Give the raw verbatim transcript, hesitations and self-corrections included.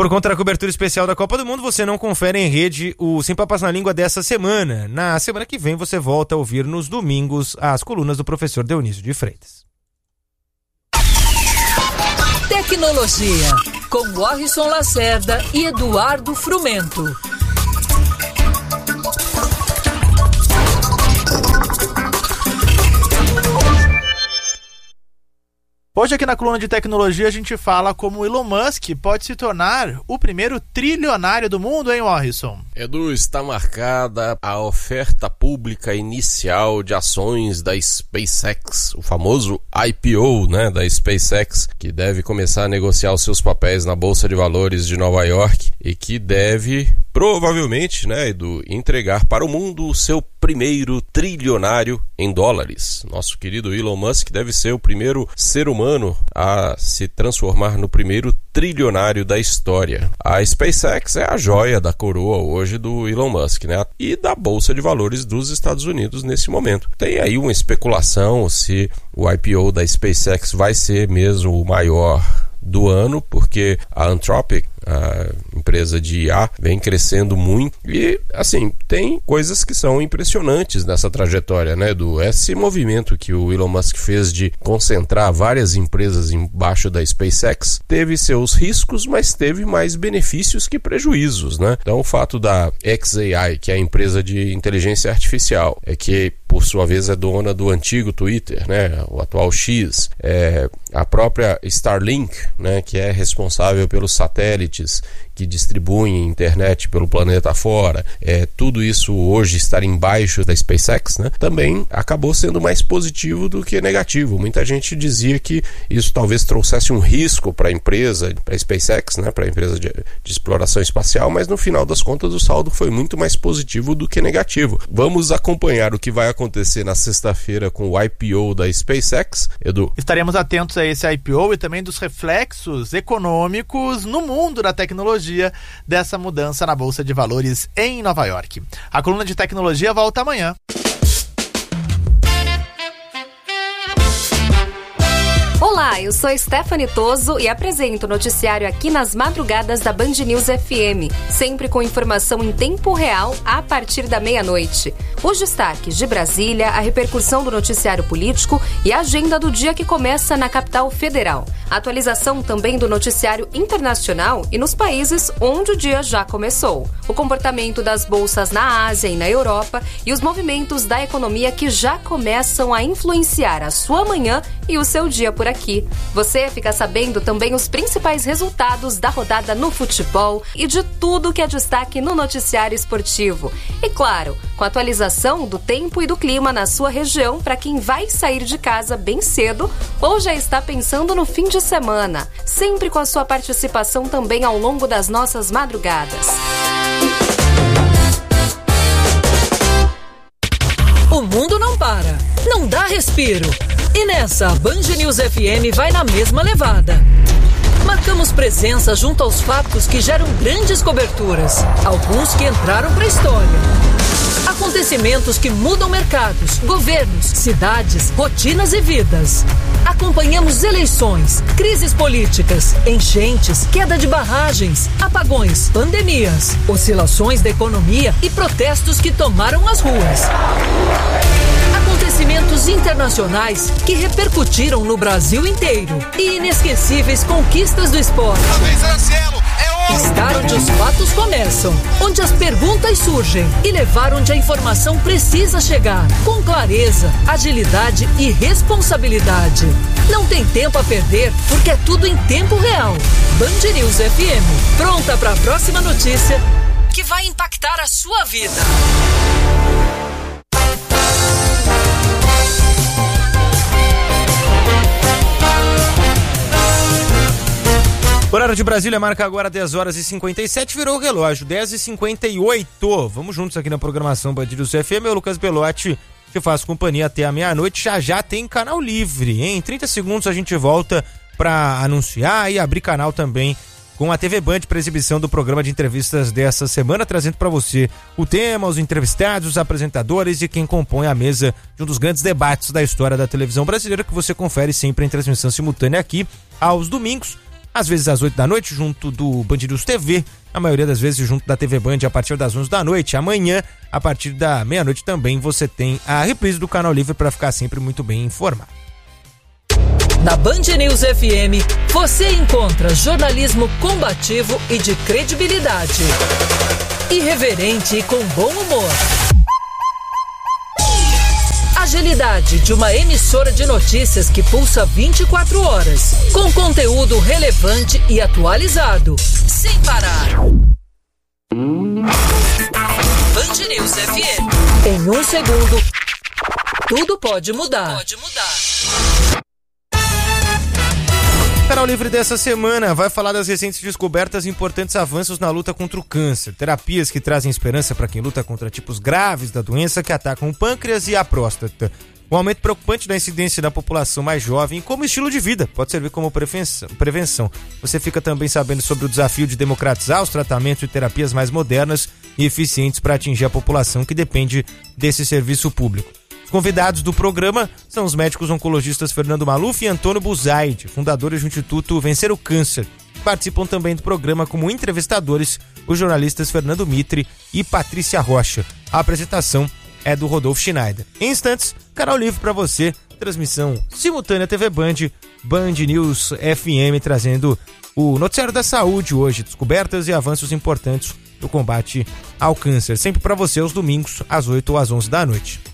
Por conta da cobertura especial da Copa do Mundo, você não confere em rede o Sem Papas na Língua dessa semana. Na semana que vem você volta a ouvir nos domingos as colunas do professor Dionísio de Freitas. Tecnologia, com Warrison Lacerda e Eduardo Frumento. Hoje aqui na coluna de tecnologia a gente fala como o Elon Musk pode se tornar o primeiro trilionário do mundo, hein, Warrison? Edu, está marcada a oferta pública inicial de ações da SpaceX, o famoso I P O, né, da SpaceX, que deve começar a negociar os seus papéis na Bolsa de Valores de Nova York e que deve, provavelmente, né, Edu, entregar para o mundo o seu primeiro trilionário em dólares. Nosso querido Elon Musk deve ser o primeiro ser humano a se transformar no primeiro trilionário da história. A SpaceX é a joia da coroa hoje do Elon Musk, né? E da Bolsa de Valores dos Estados Unidos nesse momento. Tem aí uma especulação se o I P O da SpaceX vai ser mesmo o maior do ano, porque a Anthropic, a empresa de I A, vem crescendo muito e, assim, tem coisas que são impressionantes nessa trajetória, né, Edu? Esse movimento que o Elon Musk fez de concentrar várias empresas embaixo da SpaceX teve seus riscos, mas teve mais benefícios que prejuízos, né? Então, o fato da X A I, que é a empresa de inteligência artificial, é que, por sua vez, é dona do antigo Twitter, né, o atual X, é, a própria Starlink, né, que é responsável pelos satélites que distribuem internet pelo planeta afora, é, tudo isso hoje estar embaixo da SpaceX, né, também acabou sendo mais positivo do que negativo. Muita gente dizia que isso talvez trouxesse um risco para a empresa, para a SpaceX, né, para a empresa de, de exploração espacial, mas no final das contas o saldo foi muito mais positivo do que negativo. Vamos acompanhar o que vai acontecer na sexta-feira com o I P O da SpaceX, Edu. Estaremos atentos a esse I P O e também dos reflexos econômicos no mundo da tecnologia dessa mudança na Bolsa de Valores em Nova York. A coluna de tecnologia volta amanhã. Olá, eu sou Stephanie Toso e apresento o noticiário aqui nas madrugadas da Band News F M, sempre com informação em tempo real a partir da meia-noite. Os destaques de Brasília, a repercussão do noticiário político e a agenda do dia que começa na capital federal. A atualização também do noticiário internacional e nos países onde o dia já começou. O comportamento das bolsas na Ásia e na Europa e os movimentos da economia que já começam a influenciar a sua manhã e o seu dia por aqui. Você fica sabendo também os principais resultados da rodada no futebol e de tudo que é destaque no noticiário esportivo. E claro, com a atualização do tempo e do clima na sua região para quem vai sair de casa bem cedo ou já está pensando no fim de semana. Sempre com a sua participação também ao longo das nossas madrugadas. O mundo não para, não dá respiro. E nessa, a Band News F M vai na mesma levada. Marcamos presença junto aos fatos que geram grandes coberturas, alguns que entraram para a história. Acontecimentos que mudam mercados, governos, cidades, rotinas e vidas. Acompanhamos eleições, crises políticas, enchentes, queda de barragens, apagões, pandemias, oscilações da economia e protestos que tomaram as ruas. Acontecimentos internacionais que repercutiram no Brasil inteiro e inesquecíveis conquistas do esporte. Estar onde os fatos começam, onde as perguntas surgem e levar onde a informação precisa chegar, com clareza, agilidade e responsabilidade. Não tem tempo a perder, porque é tudo em tempo real. Band News F M, pronta para a próxima notícia que vai impactar a sua vida. O horário de Brasília marca agora dez horas e cinquenta e sete, virou o relógio, dez e cinquenta e oito. Vamos juntos aqui na programação Band News F M. Eu, Lucas Belotti, que faz companhia até a meia-noite. Já já tem canal livre, hein? Em trinta segundos a gente volta para anunciar e abrir canal também com a T V Band para exibição do programa de entrevistas dessa semana, trazendo para você o tema, os entrevistados, os apresentadores e quem compõe a mesa de um dos grandes debates da história da televisão brasileira, que você confere sempre em transmissão simultânea aqui aos domingos, às vezes às oito da noite, junto do Band News T V, a maioria das vezes junto da T V Band a partir das onze da noite. Amanhã, a partir da meia-noite também, você tem a reprise do Canal Livre para ficar sempre muito bem informado. Na Band News F M, você encontra jornalismo combativo e de credibilidade. Irreverente e com bom humor. Agilidade de uma emissora de notícias que pulsa vinte e quatro horas, com conteúdo relevante e atualizado, sem parar. Band News F M. Em um segundo, tudo pode mudar. Pode mudar. Canal Livre dessa semana vai falar das recentes descobertas e importantes avanços na luta contra o câncer. Terapias que trazem esperança para quem luta contra tipos graves da doença que atacam o pâncreas e a próstata. Um aumento preocupante da incidência da população mais jovem como estilo de vida pode servir como prevenção. Você fica também sabendo sobre o desafio de democratizar os tratamentos e terapias mais modernas e eficientes para atingir a população que depende desse serviço público. Convidados do programa são os médicos oncologistas Fernando Maluf e Antônio Buzaide, fundadores do Instituto Vencer o Câncer. Participam também do programa como entrevistadores os jornalistas Fernando Mitre e Patrícia Rocha. A apresentação é do Rodolfo Schneider. Em instantes, Canal Livre para você, transmissão simultânea T V Band, Band News F M, trazendo o noticiário da saúde hoje, descobertas e avanços importantes no combate ao câncer. Sempre para você aos domingos, às oito ou às onze da noite.